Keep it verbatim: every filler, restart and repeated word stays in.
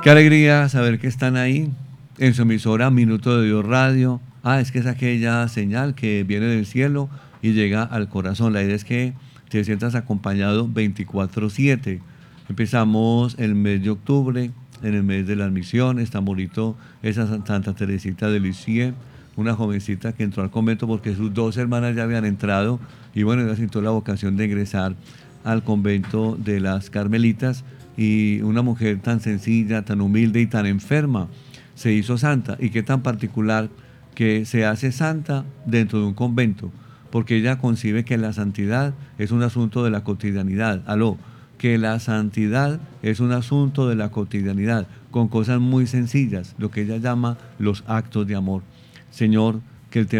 Qué alegría saber que están ahí en su emisora Minuto de Dios Radio. Ah, es que es aquella señal que viene del cielo y llega al corazón. La idea es que te sientas acompañado veinticuatro siete. Empezamos el mes de octubre, en el mes de las misiones, tan bonito esa Santa Teresita de Lisieux, una jovencita que entró al convento porque sus dos hermanas ya habían entrado y bueno, ella sintió la vocación de ingresar al convento de las Carmelitas, y una mujer tan sencilla, tan humilde y tan enferma se hizo santa. Y qué tan particular que se hace santa dentro de un convento, porque ella concibe que la santidad es un asunto de la cotidianidad. Aló, que la santidad es un asunto de la cotidianidad, con cosas muy sencillas, lo que ella llama los actos de amor. Señor, que el